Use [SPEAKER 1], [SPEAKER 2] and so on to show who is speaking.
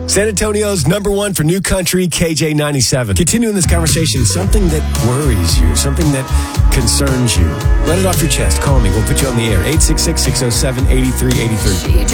[SPEAKER 1] San Antonio's #1 for new country, KJ97. Continuing this conversation, something that worries you, something that concerns you. Let it off your chest. Call me. We'll put you on the air. 866-607-8383.